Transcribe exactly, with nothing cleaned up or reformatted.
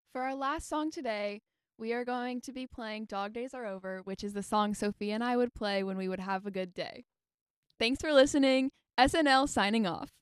For our last song today, we are going to be playing Dog Days Are Over, which is the song Sophia and I would play when we would have a good day. Thanks for listening. S N L signing off.